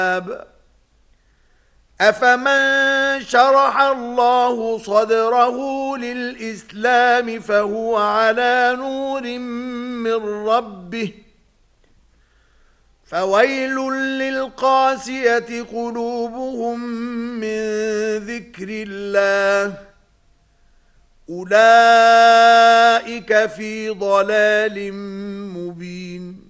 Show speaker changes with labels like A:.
A: أفمن شرح الله صدره للإسلام فهو على نور من ربه فويل للقاسية قلوبهم من ذكر الله أولئك في ضلال مبين